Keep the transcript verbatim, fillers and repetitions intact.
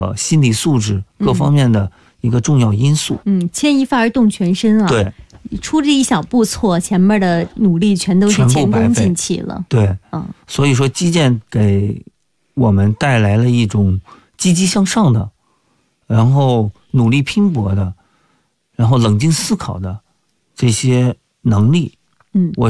呃心理素质各方面的一个重要因素。 嗯，牵一发而动全身啊。 对， 出这一小步错，前面的努力全都是前功尽弃了。 对，嗯，所以说击剑给我们带来了一种积极向上的，然后努力拼搏的，然后冷静思考的这些能力。 嗯， 我